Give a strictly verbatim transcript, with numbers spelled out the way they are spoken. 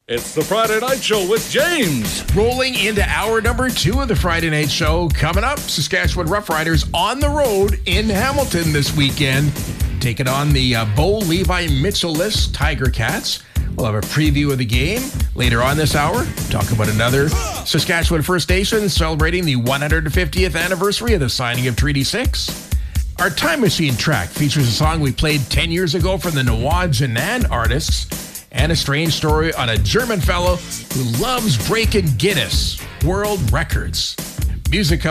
It's the Friday Night Show with James. Rolling into hour number two of the Friday Night Show. Coming up, Saskatchewan Roughriders on the road in Hamilton this weekend, taking on the uh, Bo Levi Mitchell-less Tiger Cats. We'll have a preview of the game later on this hour. Talk about another Saskatchewan First Nation celebrating the one hundred fiftieth anniversary of the signing of Treaty six. Our Time Machine track features a song we played ten years ago from the Nawad Janan artists, and a strange story on a German fellow who loves breaking Guinness World Records. Music